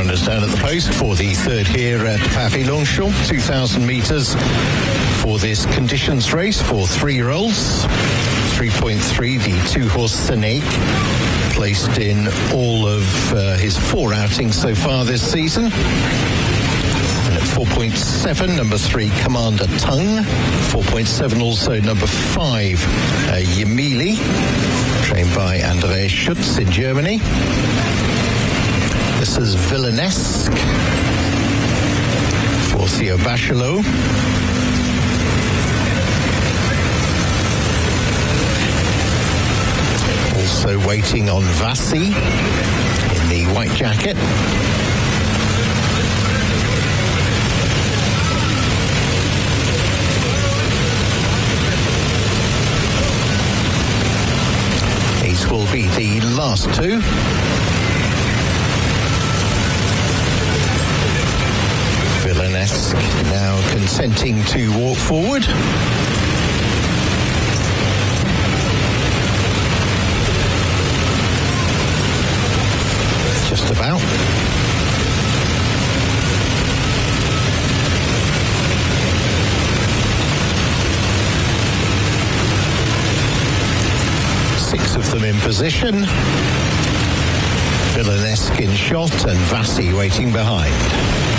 runners down at the post for the third here at Paris-Longchamp, 2,000 metres for this conditions race for 3-year-olds. 3.3, the two-horse Snake, placed in all of his 4 outings so far this season. And at 4.7, number 3, Commander Tongue. 4.7 also number 5, Yemili, trained by Andreas Schutz in Germany. This is Villainesque for Theo Bachelot. Also waiting on Vassi in the white jacket. These will be the last 2. Villainesque now consenting to walk forward. Just about. Six of them in position. Villainesque in shot and Vassi waiting behind.